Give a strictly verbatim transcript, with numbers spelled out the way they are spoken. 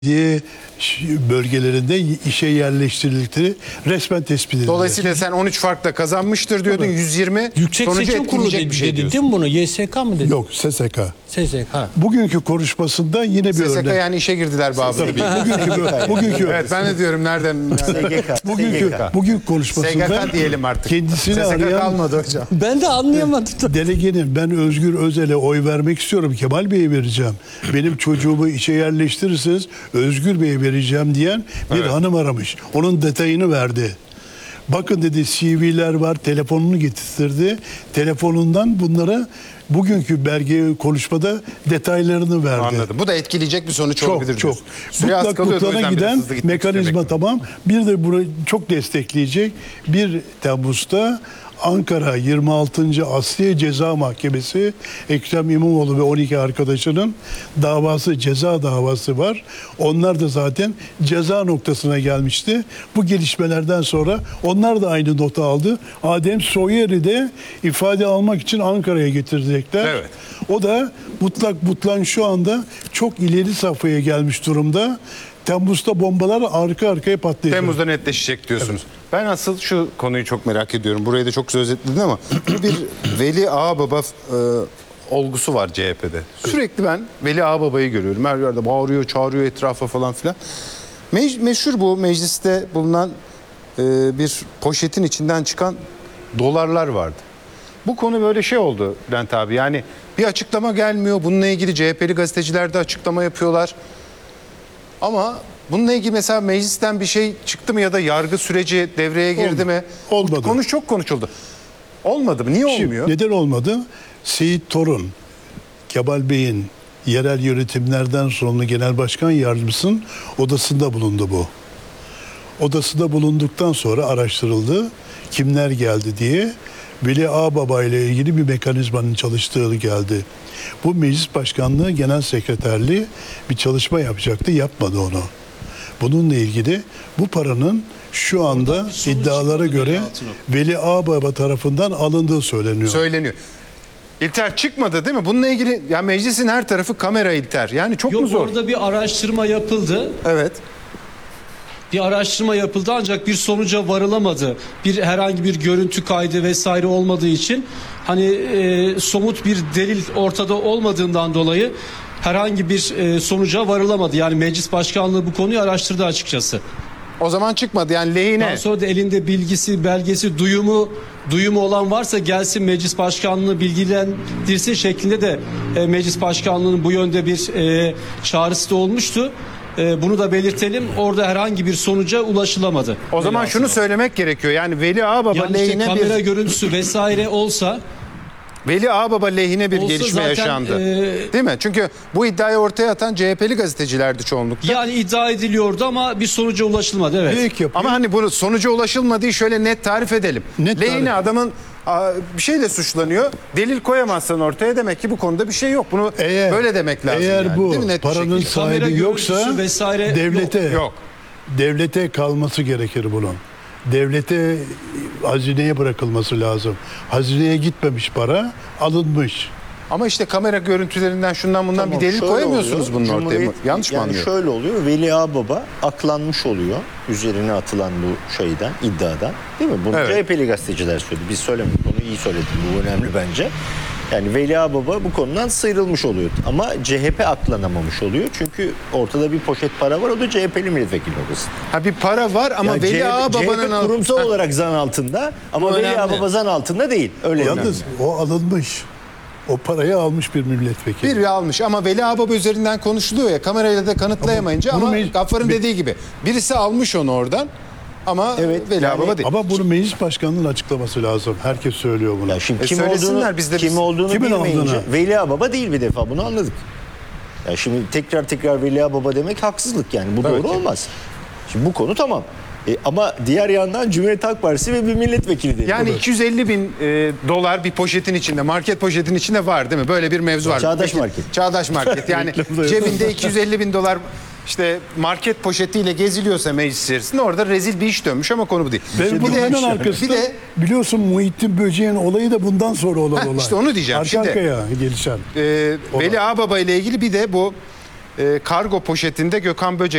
diye bölgelerinde işe yerleştirildikleri resmen tespit edildi. Dolayısıyla sen on üç farkla kazanmıştır diyordun. Tabii. yüz yirmi Yüksek sonucu Seçim Kurulu etkileyecek dedi, bir şey dedi diyorsun. değil mi bunu? Y S K mı dedi? Yok, S S K. S S K. Bugünkü konuşmasında yine bir S S K örnek. yani işe girdiler bazıları. Bugünkü, bugünkü, Evet, ben de diyorum nereden? bugünkü, bugünkü konuşmasında S G K diyelim artık. kendisini S S K arayan kalmadı hocam. Ben de anlayamadım. delegenin ben Özgür Özel'e oy vermek istiyorum, Kemal Bey'e vereceğim, benim çocuğumu işe yerleştirirseniz Özgür Bey'e vereceğim diyen bir Evet. hanım aramış. Onun detayını verdi. Bakın dedi, C V'ler var, telefonunu getirtirdi. Telefonundan bunlara bugünkü belge konuşmada detaylarını verdi. Anladım. Bu da etkileyecek bir sonuç olabilir Çok çok. diyorsun. Süre az kalıyordu, o Mutlaklıklara yüzden biraz giden hızlı gitmek mekanizma istemek. tamam. Bir de burayı çok destekleyecek bir Temmuz'da Ankara yirmi altıncı Asliye Ceza Mahkemesi Ekrem İmamoğlu ve on iki arkadaşının davası, ceza davası var. Onlar da zaten ceza noktasına gelmişti. Bu gelişmelerden sonra onlar da aynı notu aldı. Adem Soyer'i de ifade almak için Ankara'ya getirecekler. Evet. O da mutlak mutlan şu anda çok ileri safhaya gelmiş durumda. Temmuz'da bombalar arka arkaya patlayacak. Temmuz'da netleşecek diyorsunuz. Ben asıl şu konuyu çok merak ediyorum. Burayı da çok güzel özetledin ama bir Veli Ağababa e, olgusu var C H P'de. Sürekli ben Veli Ağababa'yı görüyorum. Her yerde bağırıyor, çağırıyor etrafa falan filan. Me- meşhur bu mecliste bulunan e, bir poşetin içinden çıkan dolarlar vardı. Bu konu böyle şey oldu Bülent abi. Yani bir açıklama gelmiyor. Bununla ilgili C H P'li gazeteciler de açıklama yapıyorlar. Ama bununla ilgili mesela meclisten bir şey çıktı mı ya da yargı süreci devreye girdi Olmadı. mi? Olmadı. Konu çok konuşuldu. Olmadı mı? Niye Şimdi olmuyor? neden olmadı? Seyit Torun, Kemal Bey'in yerel yönetimlerden sorumlu genel başkan yardımcısının odasında bulundu bu. Odasında bulunduktan sonra araştırıldı. Kimler geldi diye. Veli Ağababa ile ilgili bir mekanizmanın çalıştığı geldi. Bu meclis başkanlığı genel sekreterliği bir çalışma yapacaktı. Yapmadı onu. Bununla ilgili bu paranın şu anda iddialara göre Veli Ağababa tarafından alındığı söyleniyor. Söyleniyor. İlter çıkmadı değil mi? Bununla ilgili ya meclisin her tarafı kamera İlter. Yani çok mu Yok, zor? orada bir araştırma yapıldı. Evet. Bir araştırma yapıldı ancak bir sonuca varılamadı. Bir herhangi bir görüntü kaydı vesaire olmadığı için hani e, somut bir delil ortada olmadığından dolayı herhangi bir e, sonuca varılamadı. Yani meclis başkanlığı bu konuyu araştırdı açıkçası. O zaman çıkmadı yani lehine. Daha sonra da elinde bilgisi, belgesi, duyumu duyumu olan varsa gelsin meclis başkanlığını bilgilendirsin şeklinde de e, meclis başkanlığının bu yönde bir e, çağrısı da olmuştu. E, bunu da belirtelim. Orada herhangi bir sonuca ulaşılamadı. O zaman şunu söylemek gerekiyor. Yani Veli Ağababa yani işte lehine kamera bir görüntüsü vesaire olsa Veli Ağababa lehine bir Olsa gelişme zaten, yaşandı. e, Değil mi? Çünkü bu iddiayı ortaya atan C H P'li gazetecilerdi çoğunlukla. yani iddia ediliyordu ama bir sonuca ulaşılmadı. Evet. İlk yapıyor. Ama hani bunu sonuca ulaşılmadığı şöyle net tarif edelim. Net Lehine tarif. adamın a, bir şeyle suçlanıyor. Delil koyamazsan ortaya demek ki bu konuda bir şey yok. Bunu Eğer, böyle demek lazım. Eğer yani. bu Değil mi? Net bir paranın şekilde. Kamera sahibi yoksa görüntüsü vesaire devlete Yok. devlete kalması gerekir bunun. Devlete, hazineye bırakılması lazım. Hazineye gitmemiş para, alınmış. Ama işte kamera görüntülerinden şundan bundan Tamam, bir delil şöyle koyamıyorsunuz oluyor. bunun ortaya. Cumhuriyet- mı? Yanlış mı yani anlıyorum? şöyle oluyor. Veli Ağababa aklanmış oluyor. Üzerine atılan bu şeyden, iddiadan. Değil mi? Bunu Evet. C H P'li gazeteciler söyledi. Biz söylemedik. Bunu iyi söyledik. Bu önemli bence. Yani Veli Ağababa bu konudan sıyrılmış oluyor. Ama C H P aklanamamış oluyor. Çünkü ortada bir poşet para var. O da C H P'li milletvekili odası. Ha bir para var ama Yani Veli C H P, Ağababa'nın... C H P kurumsal olarak zan altında ama Bu Veli önemli. Ağababa zan altında değil. Öyle Yalnız o alınmış. O parayı almış bir milletvekili. Bir almış ama Veli Ağababa üzerinden konuşuluyor ya, kamerayla da kanıtlayamayınca Ama ama, bunu me- Gaffar'ın me- dediği gibi birisi almış onu oradan ama Evet, Veli yani- Ağababa değil. Ama bunu meclis başkanının açıklaması lazım. Herkes söylüyor bunu. Ya şimdi E kim söylesinler, olduğunu, biz de kim biz- olduğunu Kimin bilmeyince olduğunu? Veli Ağababa değil bir defa, bunu anladık. Ya şimdi tekrar tekrar Veli Ağababa demek haksızlık yani. Bu Evet. doğru olmaz. Şimdi bu konu tamam. E, ama diğer yandan Cumhuriyet Halk Partisi ve bir milletvekili değil. Yani iki yüz elli bin e, dolar bir poşetin içinde, market poşetin içinde var değil mi? Böyle bir mevzu var. Çağdaş Peki, Market. Çağdaş Market. Yani Reklamda yok. cebinde iki yüz elli bin dolar işte market poşetiyle geziliyorsa meclis içerisinde orada rezil bir iş dönmüş ama konu bu değil. Ben bir bunun de, hemen arkasında bir de biliyorsun Muhittin Böceğin olayı da bundan sonra olan Heh, olay. işte onu diyeceğim. Arka Şimdi- arkaya gelişen. e, Veli Ağababa ile ilgili bir de bu e, kargo poşetinde Gökhan Böcek